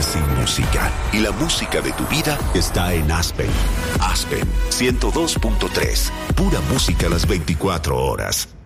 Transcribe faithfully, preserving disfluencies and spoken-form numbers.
día sin música. Y la música de tu vida está en Aspen. Aspen ciento dos punto tres. Pura música las veinticuatro horas.